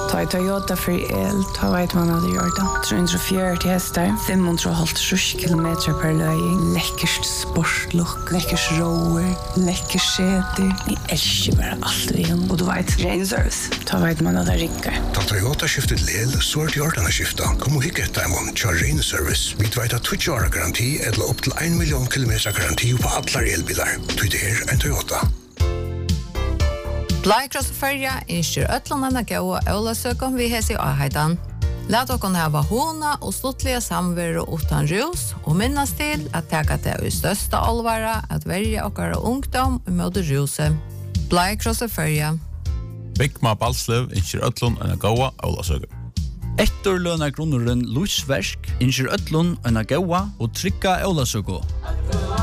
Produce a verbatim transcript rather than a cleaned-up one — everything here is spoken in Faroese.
Ta i Toyota för el, ta vet man hade gjort det. trehundrafjøruti hästar, femhundrahalvtrýss kilometer per löjning. Läckert sportlook, läckert rower, läckert seter. Ni älskar bara allt vi har. Och du vet, ren service. Ta vet man hade rickar. Ta Toyota skiftet lel, så är det gjort att skifta. Kom och hicka ett diamond, kör ren service. Vi vet att tjugo år garanti eller upp till en miljon kilometer garanti på alla elbilar. Du det är en Toyota. Blaikross Färja inskjer ötlånarna gå och ölasökon vi hesi och hejdan. Lät okon hava hona och sluttliga samvero utan rus och minnas till att täcka det i största allvara att välja okkara ungdom i möte ruse. Blaikross Färja. Bigma Balslev inskjer ötlån en gåa ölasökon. Etterlønna grunneren Lusversk inskjer ötlån en gåa och trygga ölasökon.